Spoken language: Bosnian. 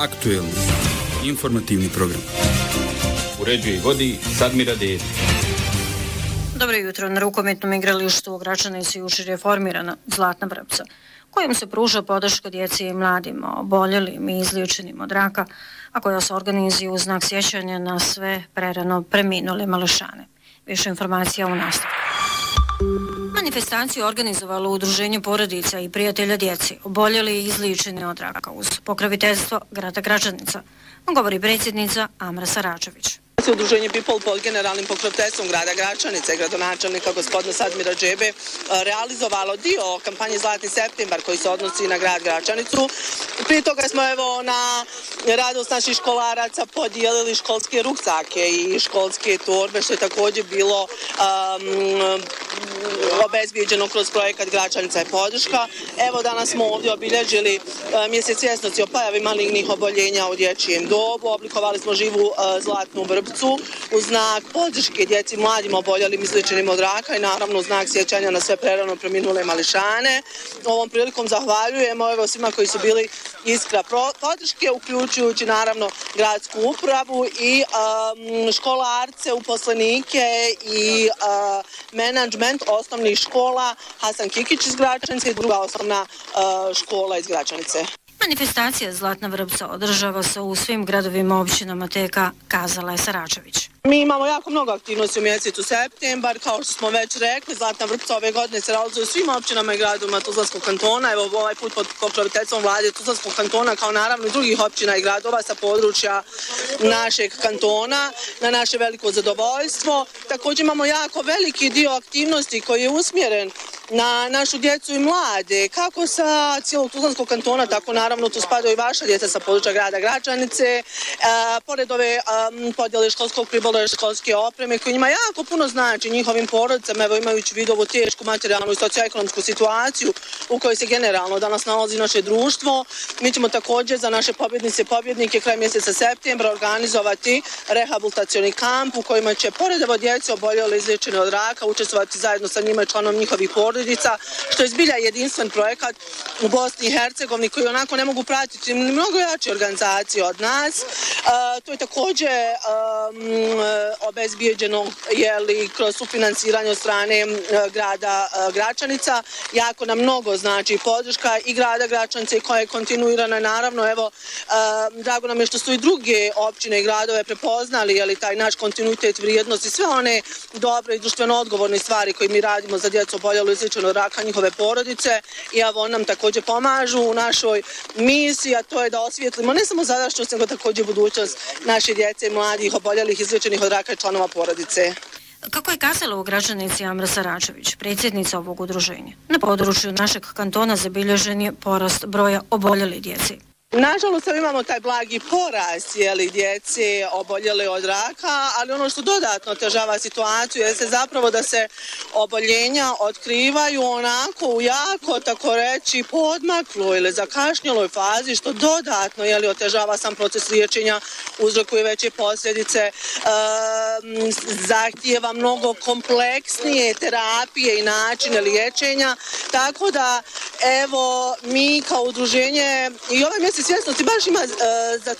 Aktuelni informativni program. Uređuje i vodi Sadmira Dedić. Dobro jutro. Na rukometnom igralištu u Gračanici jučer je formirana Zlatna vrpca, kojom se pruža podrška djeci i mladima, oboljelim i izliječenim od raka, a koja se organizuje u znak sjećanja na sve prerano preminule mališane. Više informacija u nastavku. Manifestaciju organizovalo Udruženje porodica i prijatelja djeci, oboljeli i izliječeni od raka uz pokroviteljstvo grada Gračanica, govori predsjednica Amra Saračević. Udruženje People pod generalnim pokroviteljstvom grada Gračanice i gradonačelnika gospodina Sadmira Džebe realizovalo dio kampanje Zlatni septembar koji se odnosi na grad Gračanicu. Prije toga smo na radost naših školaraca podijelili školske ruksake i školske torbe, što je također bilo obezbijeđeno kroz projekat Gračanica je podrška. Evo danas smo ovdje obilježili mjesec svjesnosti o pojavi malignih oboljenja u dječjem dobu. Oblikovali smo živu zlatnu vrpcu u znak podrške djeci mladim oboljelim izliječenim od raka i naravno u znak sjećanja na sve prerano preminule mališane. Ovom prilikom zahvaljujemo svima koji su bili iskra podrške, uključujući naravno gradsku upravu i školarce, uposlenike i menadžment osnovnih škola Hasan Kikić iz Gračanice i druga osnovna škola iz Gračanice. Manifestacija Zlatna vrpca održava se u svim gradovima, općinama TK, kazala je Saračević. Mi imamo jako mnogo aktivnosti u mjesecu septembar, kao što smo već rekli, Zlatna vrpca ove godine se realizuje u svim općinama i gradovima Tuzlanskog kantona, evo ovaj put pod pokroviteljstvom vlade Tuzlanskog kantona, kao naravno i drugih općina i gradova sa područja našeg kantona, na naše veliko zadovoljstvo. Također imamo jako veliki dio aktivnosti koji je usmjeren na našu djecu i mlade, kako sa cijelog Tuzlanskog kantona, tako naravno tu spadaju i vaša djeca sa područja grada Gračanice, pored ove podjele školskog pribora, školske opreme, koji njima jako puno znači njihovim porodicama, evo imajući vid ovu tešku materijalnu i socioekonomsku situaciju u kojoj se generalno danas nalazi naše društvo. Mi ćemo također za naše pobjednice i pobjednike kraj mjeseca septembra organizovati rehabilitacioni kamp u kojima će pored evo djece oboljeli izliječeni od raka učestvovati zajedno sa njima i članom njihovih porodica, što je zbilja jedinstven projekat u Bosni i Hercegovini koji onako ne mogu pratiti mnogo jače organizacije od nas. To je također obezbijeđeno kroz sufinansiranje od strane grada Gračanica. Jako nam mnogo znači podrška i grada Gračanice koja je kontinuirana. Naravno, evo, drago nam je što su i druge općine i gradove prepoznali taj naš kontinuitet vrijednosti, sve one dobre i društveno odgovorne stvari koje mi radimo za djecu oboljelu izliječenu od raka, njihove porodice, i evo nam također pomažu u našoj misiji, a to je da osvijetlimo ne samo sadašnjost, nego također budućnost naše djece i mladih oboljelih izliječenih od raka i članova porodice. Kako je kazala u Gračanici Amra Saračević, predsjednica ovog udruženja, na području našeg kantona zabilježen je porast broja oboljeli djeci. Nažalost, imamo taj blagi porast djece oboljele od raka, ali ono što dodatno otežava situaciju je zapravo da se oboljenja otkrivaju onako u jako, tako reći, podmakloj ili zakašnjeloj fazi, što dodatno otežava sam proces liječenja, uzrokuje veće posljedice, zahtijeva mnogo kompleksnije terapije i načine liječenja, tako da evo mi kao udruženje i ovaj mjesec svjesnosti baš ima za